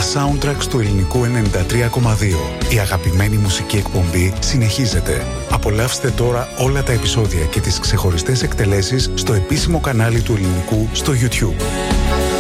soundtracks του ελληνικού 93,2. Η αγαπημένη μουσική εκπομπή συνεχίζεται. Απολαύστε τώρα όλα τα επεισόδια και τις ξεχωριστές εκτελέσεις στο επίσημο κανάλι του ελληνικού στο YouTube.